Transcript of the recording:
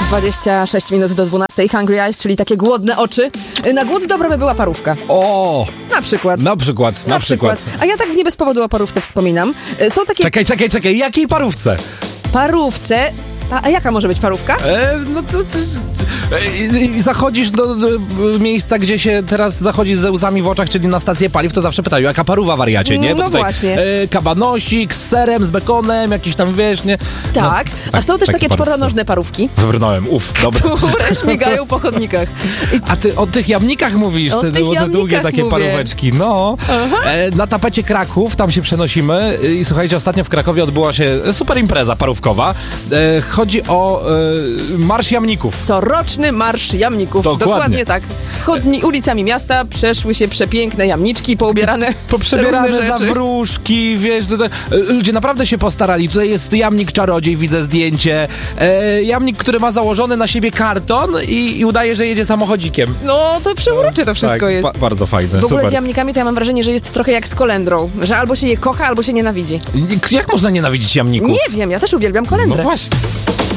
26 minut do 12. Hungry Eyes, czyli takie głodne oczy. Na głód dobra by była parówka. O! Na przykład. Na przykład. A ja tak nie bez powodu o parówce wspominam. Są takie... Czekaj, jakiej parówce? Parówce... A jaka może być parówka? Zachodzisz do miejsca, gdzie się teraz zachodzi ze łzami w oczach, czyli na stację paliw, to zawsze pytają, jaka parówa, wariacie, nie? Bo No tutaj, właśnie. Kabanosik z serem, z bekonem, jakiś tam, wiesz, nie? Tak. A są też takie czworonożne parówki. Wybrnąłem, dobra. Które śmigają po chodnikach. A ty o tych jamnikach mówisz, O te tych jamnikach długie takie mówię. paróweczki, no. Na tapecie Kraków, tam się przenosimy i słuchajcie, ostatnio w Krakowie odbyła się super impreza parówkowa. Chodzi o Marsz Jamników. Coroczny Marsz Jamników. Dokładnie tak. Ulicami miasta przeszły się przepiękne jamniczki poubierane Poprzebierane za rzeczy. wróżki, wiesz, ludzie naprawdę się postarali. Tutaj jest jamnik czarodziej, widzę zdjęcie. Jamnik, który ma założony na siebie karton i udaje, że jedzie samochodzikiem. No, to przeurocze to wszystko tak, jest. Bardzo fajne, W ogóle super. z jamnikami to ja mam wrażenie, że jest trochę jak z kolendrą, że albo się je kocha, albo się nienawidzi. Jak można nienawidzić jamników? Nie wiem, ja też uwielbiam kolendrę. No właśnie.